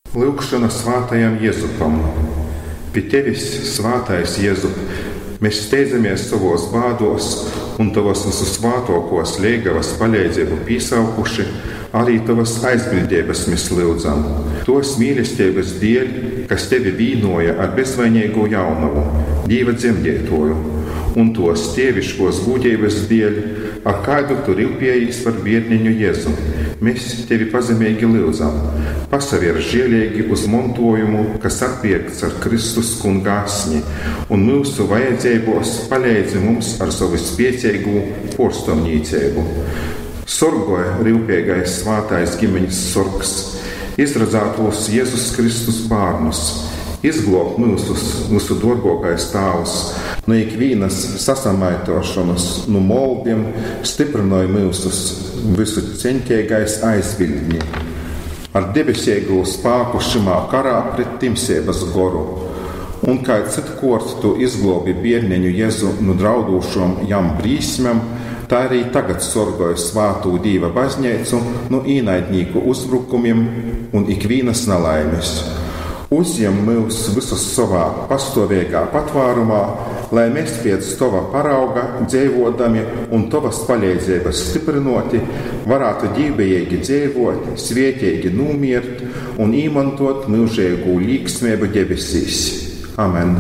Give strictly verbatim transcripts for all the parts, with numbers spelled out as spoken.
Lūkšana svātajam Jēzupam. Pie tevis, svātais Jēzup, mēs steidzamies savos bādos un tavas visus svātokos liegavas palīdzību pīsaukuši, arī tavas aizbildības mēs lūdzam. Tos mīlestības dēļ, kas tevi vīnoja ar bezvainīgu jaunavu, Dieva dzemdētoju, un tos tieviškos gūdības dēļ, ar kādu tu rūpējies par bērniņu Jēzu. Mēs tevi pazemīgi lūdzam, pasavier žielīgi uz montojumu, kas atpiekts ar Kristus kunga asni, un mūsu vajadzībos palīdzi mums ar savu spēcīgu porstomnīcību. Sorgoja rūpīgais svātais ģimeņas sorgs, izradzātos Jēzus Kristus bārnus, izglob mūsus, mūsu dorgokais tāvs, no ikvīnas sasamaitošanas, no moldiem, stiprinoja mūsus visu ceņķīgais aizbildņi. Ar debesīgu spāku šimā karā pret timsības goru, un kā citkort tu izglobi bērniņu Jēzu no draudūšom jam brīsmam, tā arī tagad sorgoja svātū Dīva baznīcu no īnaidnīku uzbrukumiem un ikvīnas nelaimes. Uzņem mūs visus savā pastāvīgā patvārumā, lai mēs pēc tava parauga dzīvodami un tavas palīdzības stiprinoti varētu dzīvīgi dzīvot, svētīgi numirt un īmantot mūžīgu līgsmību debesīs. Amen.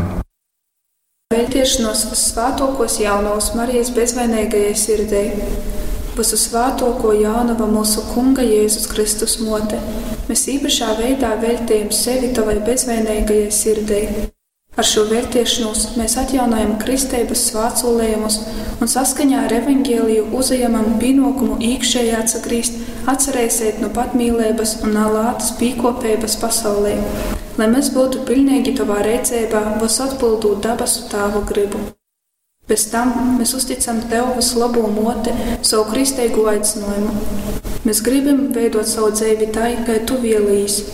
Vēltiešanos svātokos jaunavas Marijas bezvainīgajai sirdei. Visu svātoko jaunava mūsu Kunga Jēzus Kristus mote. Mēs īpašā veidā veltījam sevi tavai bezvainīgajai sirdei. Ar šo veltiešanos mēs atjaunojam kristības svētsolējumus un saskaņā ar evaņģēliju uzejamam pienākumu iekšēji atsagrīst, atcerēsiet no patmīlības un lātas pīkopības pasaulē, lai mēs būtu pilnīgi tavā redzībā, vos atbildot dabasu tāvu gribu. Pēc tam mēs uzticam tev visu labo mote, savu kristīgu aicinājumu. Mēs gribam veidot savu dzīvi tā, kā tu vēlīsi,